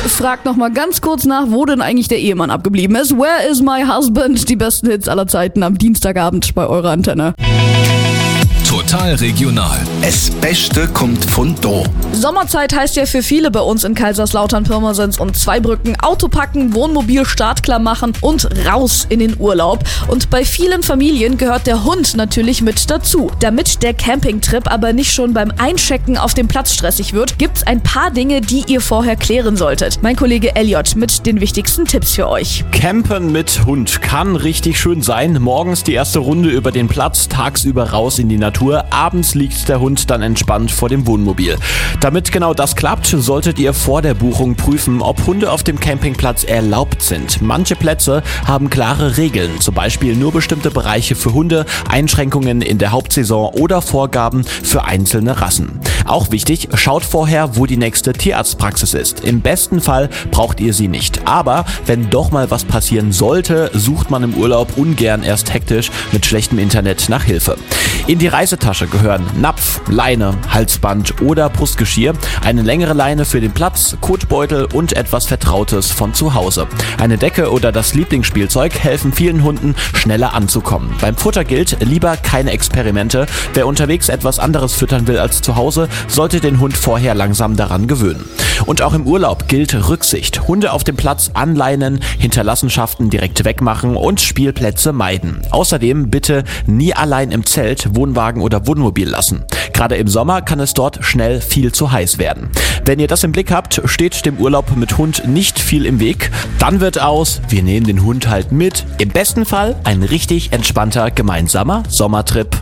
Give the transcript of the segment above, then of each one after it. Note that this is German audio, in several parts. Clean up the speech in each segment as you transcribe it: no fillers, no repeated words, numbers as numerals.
fragt nochmal ganz kurz nach, wo denn eigentlich der Ehemann abgeblieben ist. Where is my husband? Die besten Hits aller Zeiten am Dienstagabend bei eurer Antenne. Total regional. Das Beste kommt von da. Sommerzeit heißt ja für viele bei uns in Kaiserslautern, Pirmasens und Zweibrücken Auto packen, Wohnmobil startklar machen und raus in den Urlaub. Und bei vielen Familien gehört der Hund natürlich mit dazu. Damit der Campingtrip aber nicht schon beim Einchecken auf dem Platz stressig wird, gibt's ein paar Dinge, die ihr vorher klären solltet. Mein Kollege Elliot mit den wichtigsten Tipps für euch. Campen mit Hund kann richtig schön sein. Morgens die erste Runde über den Platz, tagsüber raus in die Natur. Abends liegt der Hund dann entspannt vor dem Wohnmobil. Damit genau das klappt, solltet ihr vor der Buchung prüfen, ob Hunde auf dem Campingplatz erlaubt sind. Manche Plätze haben klare Regeln, zum Beispiel nur bestimmte Bereiche für Hunde, Einschränkungen in der Hauptsaison oder Vorgaben für einzelne Rassen. Auch wichtig, schaut vorher, wo die nächste Tierarztpraxis ist. Im besten Fall braucht ihr sie nicht. Aber wenn doch mal was passieren sollte, sucht man im Urlaub ungern erst hektisch mit schlechtem Internet nach Hilfe. In die Reisetasche gehören Napf, Leine, Halsband oder Brustgeschirr, eine längere Leine für den Platz, Kotbeutel und etwas Vertrautes von zu Hause. Eine Decke oder das Lieblingsspielzeug helfen vielen Hunden, schneller anzukommen. Beim Futter gilt, lieber keine Experimente. Wer unterwegs etwas anderes füttern will als zu Hause, sollte den Hund vorher langsam daran gewöhnen. Und auch im Urlaub gilt Rücksicht. Hunde auf dem Platz anleinen, Hinterlassenschaften direkt wegmachen und Spielplätze meiden. Außerdem bitte nie allein im Zelt, Wohnwagen oder Wohnmobil lassen. Gerade im Sommer kann es dort schnell viel zu heiß werden. Wenn ihr das im Blick habt, steht dem Urlaub mit Hund nicht viel im Weg. Dann wird aus, wir nehmen den Hund halt mit. Im besten Fall ein richtig entspannter gemeinsamer Sommertrip.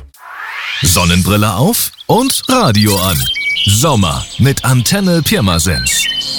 Sonnenbrille auf und Radio an. Sommer mit Antenne Pirmasens.